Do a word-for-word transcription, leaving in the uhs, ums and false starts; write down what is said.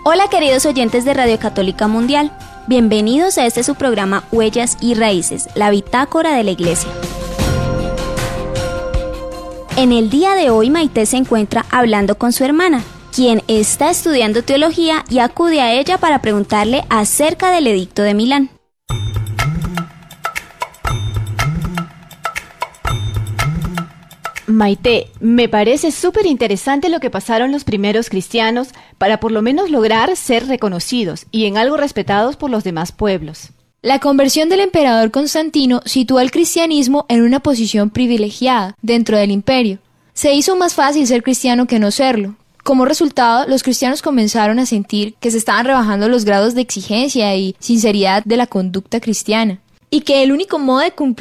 Hola queridos oyentes de Radio Católica Mundial, bienvenidos a este su programa Huellas y Raíces, la bitácora de la Iglesia. En el día de hoy Maite se encuentra hablando con su hermana, quien está estudiando teología y acude a ella para preguntarle acerca del Edicto de Milán. Maite, me parece súper interesante lo que pasaron los primeros cristianos para por lo menos lograr ser reconocidos y en algo respetados por los demás pueblos. La conversión del emperador Constantino situó al cristianismo en una posición privilegiada dentro del imperio. Se hizo más fácil ser cristiano que no serlo. Como resultado, los cristianos comenzaron a sentir que se estaban rebajando los grados de exigencia y sinceridad de la conducta cristiana, y que el único modo de cumplir